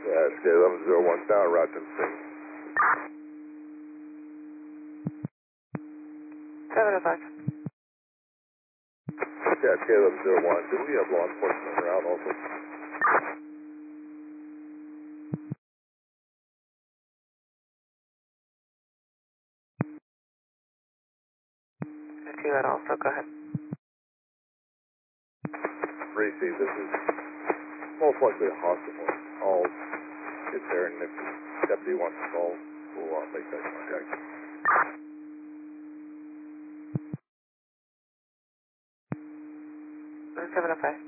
SK 1101 down, route to the scene. 705. Yeah, SK 1101. Do we have law enforcement en route also? I see that also. Go ahead. Reese, this is most likely a hospital. I'll get there, and if the deputy wants to call, we'll make that contact. 705.